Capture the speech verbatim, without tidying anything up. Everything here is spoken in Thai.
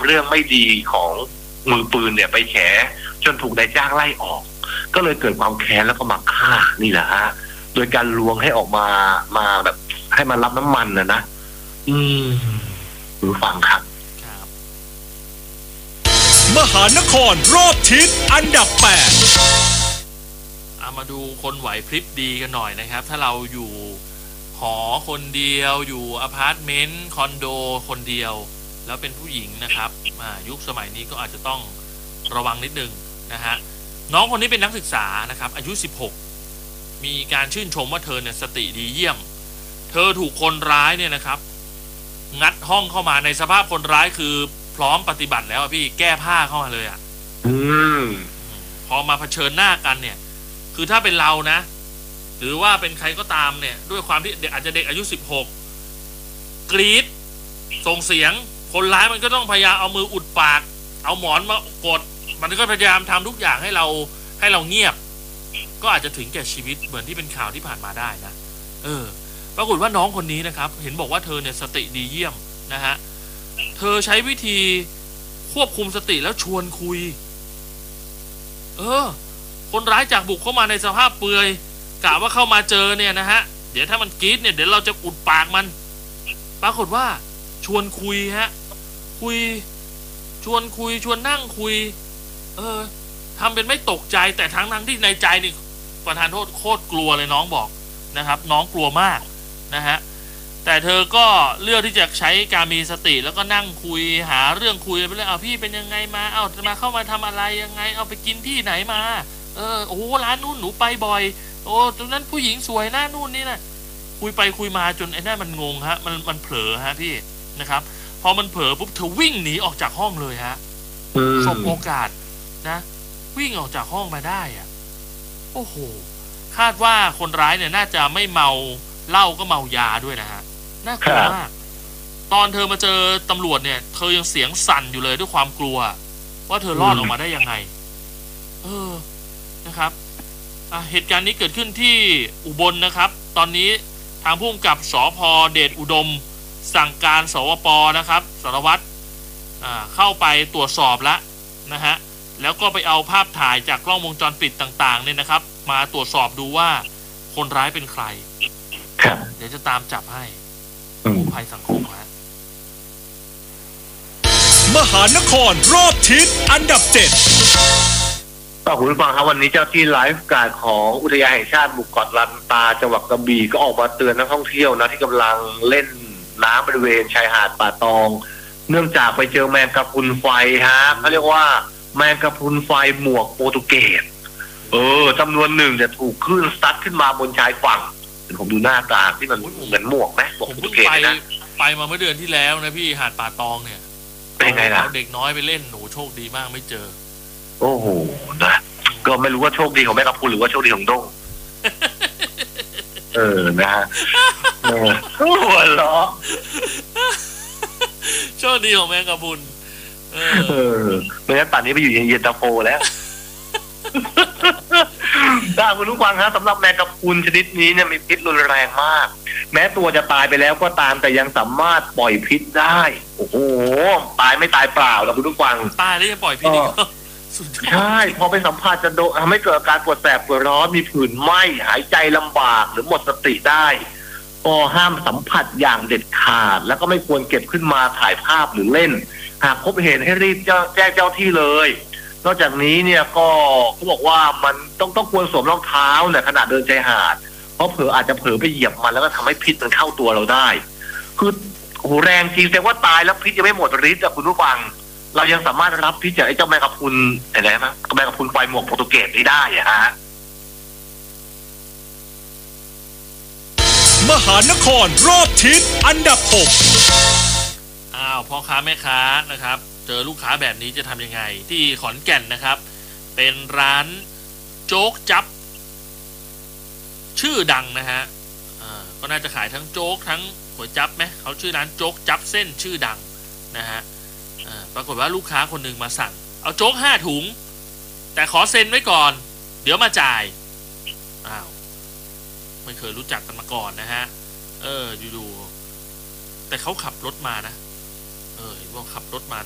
เรื่องไม่ดีของมือปืนเนี่ยไปแฉจนถูกนายจ้างไล่ออกก็เลยเกิดความแค้นแล้วก็มาฆ่านี่แหละฮะโดยการลวงให้ออกมามาแบบให้มารับน้ำมันนะนะอืมหรือฟังครับมหานครรอบทิศอันดับแปดเอามาดูคนไหวพริบดีกันหน่อยนะครับถ้าเราอยู่หอคนเดียวอยู่อพาร์ตเมนต์คอนโดคนเดียวแล้วเป็นผู้หญิงนะครับยุคสมัยนี้ก็อาจจะต้องระวังนิดนึงนะฮะน้องคนนี้เป็นนักศึกษานะครับอายุสิบหกมีการชื่นชมว่าเธอเนี่ยสติดีเยี่ยมเธอถูกคนร้ายเนี่ยนะครับงัดห้องเข้ามาในสภาพคนร้ายคือพร้อมปฏิบัติแล้วพี่แก้ผ้าเข้ามาเลยอ่ะอืมพอมาเผชิญหน้ากันเนี่ยคือถ้าเป็นเรานะหรือว่าเป็นใครก็ตามเนี่ยด้วยความที่เด็กอาจจะเด็กอายุสิบหกกรีดส่งเสียงคนร้ายมันก็ต้องพยายามเอามืออุดปากเอาหมอนมากดมันก็พยายามทำทุกอย่างให้เราให้เราเงียบก็อาจจะถึงแก่ชีวิตเหมือนที่เป็นข่าวที่ผ่านมาได้นะเออปรากฏว่าน้องคนนี้นะครับเห็นบอกว่าเธอเนี่ยสติดีเยี่ยมนะฮะเธอใช้วิธีควบคุมสติแล้วชวนคุยเออคนร้ายจากบุกเข้ามาในสภาพเปลือยกะว่าเข้ามาเจอเนี่ยนะฮะเดี๋ยวถ้ามันกรี๊ดเนี่ยเดี๋ยวเราจะอุดปากมันปรากฏว่าชวนคุยฮะคุยชวนคุยชวนนั่งคุยเออทำเป็นไม่ตกใจแต่ทั้งทั้งที่ในใจนี่ประธานโทษโคตรกลัวเลยน้องบอกนะครับน้องกลัวมากนะฮะแต่เธอก็เลือกที่จะใช้การมีสติแล้วก็นั่งคุยหาเรื่องคุยไปเลยเอาพี่เป็นยังไงมาเอาจะมาเข้ามาทำอะไรยังไงเอาไปกินที่ไหนมาเออโอ้ร้านนู้นหนูไปบ่อยโอ้ตรงนั้นผู้หญิงสวยหน้านู่นนี่นะคุยไปคุยมาจนไอ้นั่นมันงงฮะมันมันเผลอฮะพี่นะครับพอมันเผลอปุ๊บเธอวิ่งหนีออกจากห้องเลยฮะสบโอกาสนะวิ่งออกจากห้องมาได้อ่ะโอ้โหคาดว่าคนร้ายเนี่ยน่าจะไม่เมาเหล้าก็เมายาด้วยนะฮะน่ากลัวมากตอนเธอมาเจอตำรวจเนี่ยเธอยังเสียงสั่นอยู่เลยด้วยความกลัวว่าเธอรอดออกมาได้ยังไงเออนะครับเหตุการณ์นี้เกิดขึ้นที่อุบลนะครับตอนนี้ทางผู้กำกับสภ.เดชอุดมสั่งการสวป.นะครับสารวัตรเข้าไปตรวจสอบแล้วนะฮะแล้วก็ไปเอาภาพถ่ายจากกล้องวงจรปิดต่างๆเนี่ยนะครับมาตรวจสอบดูว่าคนร้ายเป็นใครเดี๋ยวจะตามจับให้ผู้ภัยสังคมฮะมหานครรอบทิศอันดับเจ็ดก็คุณผู้ฟังครับวันนี้เจ้าที่ไลฟ์การ์ดของอุทยานแห่งชาติหมู่เกาะลันตาจังหวัดกระบี่ก็ออกมาเตือนนักท่องเที่ยวนะที่กำลังเล่นน้ำบริเวณชายหาดป่าตองเนื่องจากไปเจอแมงกะพรุนไฟฮะเขาเรียกว่าแมงกะพรุนไฟหมวกโปรตุเกสเออจำนวนหนึ่งจะถูกคลื่นซัดขึ้นมาบนชายฝั่งผมดูหน้าตาที่มันเหมือนหมวกไหมหมวกโปรตุเกสนะไปมาเมื่อเดือนที่แล้วนะพี่หาดป่าตองเนี่ยเป็นไงล่ะเด็กน้อยไปเล่นหนูโชคดีมากไม่เจอโอ้โหนะก็ไม่รู้ว่าโชคดีของแม่กะพรุนหรือว่าโชคดีของด้งเออนะฮะหัวล้อโชคดีของแม่กะพรุนเออไม่งั้นป่านนี้ไปอยู่เย็นตาโฟแล้วถ้าคุณผู้ฟังครับสำหรับแมงกะพรุนชนิดนี้เนี่ยมีพิษรุนแรงมากแม้ตัวจะตายไปแล้วก็ตามแต่ยังสามารถปล่อยพิษได้โอ้โหตายไม่ตายเปล่าแล้วคุณผู้ฟังตายแล้วยังปล่อยพิษอีกใช่พอไปสัมผัสจะโดนทำให้เกิดอาการปวดแสบปวดร้อนมีผื่นไหม้หายใจลำบากหรือหมดสติได้ก็ห้ามสัมผัสอย่างเด็ดขาดแล้วก็ไม่ควรเก็บขึ้นมาถ่ายภาพหรือเล่นหากพบเห็นให้รีบแจ้งเจ้าที่เลยนอกจากนี้เนี่ยก็เขาบอกว่ามันต้องต้องควรสวมรองเท้าเนี่ยขณะเดินชายหาดเพราะเผลออาจจะเผลอไปเหยียบมันแล้วก็ทำให้พิษมันเข้าตัวเราได้คือโอ้โหแรงจริงแต่ว่าตายแล้วพิษยังไม่หมดฤทธิ์อ่ะคุณผู้ฟังเรายังสามารถรับพิษจากไอ้เจ้าแมงกะพรุนอะไรนะแมงกะพรุนไฟหมวกโปรตุเกสได้อะฮะมหานครรอบทิศอันดับหกอ้าวพ่อค้าแม่ค้านะครับเจอลูกค้าแบบนี้จะทำยังไงที่ขอนแก่นนะครับเป็นร้านโจ๊กจั๊บชื่อดังนะฮะอ่าก็น่าจะขายทั้งโจ๊กทั้งก๋วยจั๊บไหมเขาชื่อร้านโจ๊กจั๊บเส้นชื่อดังนะฮะปรากฏว่าลูกค้าคนหนึ่งมาสั่งเอาโจ๊กห้าถุงแต่ขอเซ็นไว้ก่อนเดี๋ยวมาจ่ายอ้าวไม่เคยรู้จักกันมาก่อนนะฮะเออดูๆแต่เขาขับรถมานะเออเห็นว่าขับรถมา